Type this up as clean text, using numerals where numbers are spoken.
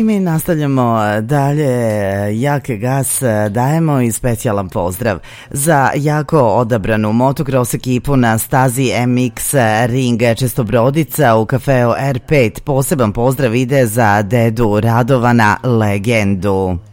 I mi nastavljamo dalje, jak gas dajemo i specijalan pozdrav za jako odabranu motocross ekipu na stazi MX Ring Čestobrodica u kafeu R5. Poseban pozdrav ide za dedu Radovana, legendu.